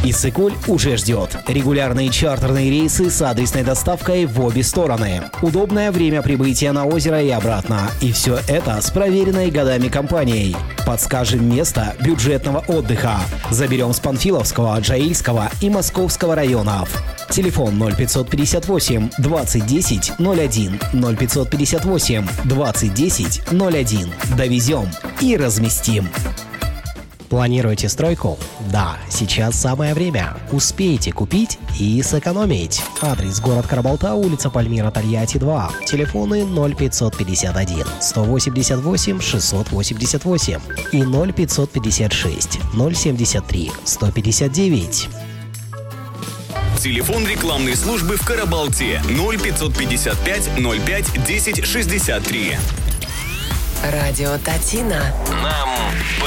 Иссык-Куль уже ждет. Регулярные чартерные рейсы с адресной доставкой в обе стороны. Удобное время прибытия на озеро и обратно. И все это с проверенной годами компанией. Подскажем место бюджетного отдыха. Заберем с Панфиловского, Джаильского и Московского районов. Телефон 0558 2010 01 0558 2010 01. Довезем и разместим. Планируете стройку? Да, сейчас самое время. Успейте купить и сэкономить. Адрес: город Карабалта, улица Пальмира, Тольятти, 2. Телефоны 0551 188 688 и 0556 073 159. Телефон рекламной службы в Карабалте 0555 05 10 63. Радио Татина. Нам